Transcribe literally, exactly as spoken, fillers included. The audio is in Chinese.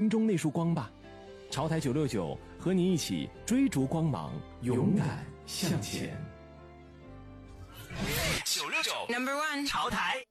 心中那束光吧。潮台九六九和你一起追逐光芒，勇敢向前。 九六九 Number One 潮台。